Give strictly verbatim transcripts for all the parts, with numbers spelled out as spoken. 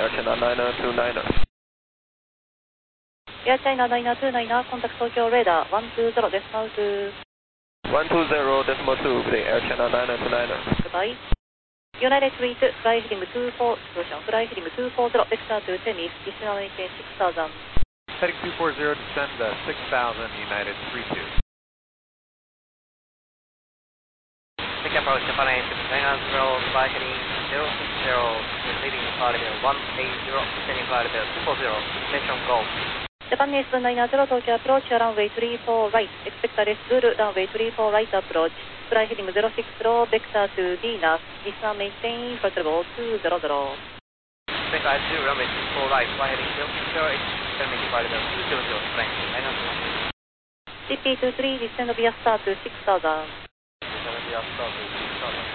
Air China niner two niner. Air China niner two niner, contact Tokyo radar one two zero decimal two. one two zero decimal two, good day, Air China niner two niner. Goodbye. United three two, fly heading two four, solution, fly heading two four zero, vector to Tennis, additional maintain six thousand. Heading two four zero, descend uh, six thousand, United three two. Take approach Japan eight nine zero, fly heading zero six zero, leading flight level one eight zero, descending flight level two four zero, station go. Japan Ace nine zero, Tokyo approach, runway three four right, expect arrest Zulu, runway three four right approach, fly heading zero six zero, vector to Venus, descend maintain, flight level two zero zero. Take I two, runway two four right, fly heading zero six zero, descending flight level two zero zero, flying nine zero. C P two three, descend via star to six thousand. Descend via star to six thousand.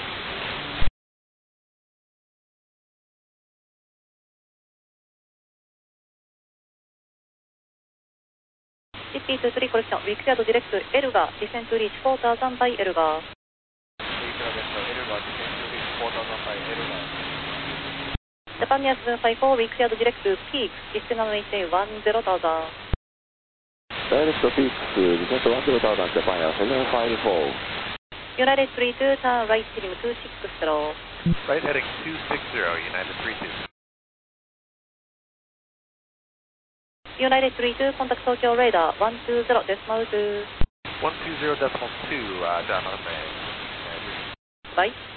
C P two three correction, we cleared direct to Elga, descend to reach four thousand by Elga. We cleared direct to Elga, descend to reach four thousand by Elga. Japan Air seven five four, we cleared direct to Peaks, descend and maintain one zero thousand. Direct to Peaks, descend to one zero thousand, Japan Air seven five four. United three two, turn right heading two six zero. Right heading two six zero, United three two. United three two, contact Tokyo radar one two zero decimal two. one two zero decimal two, uh, down on the... Bye.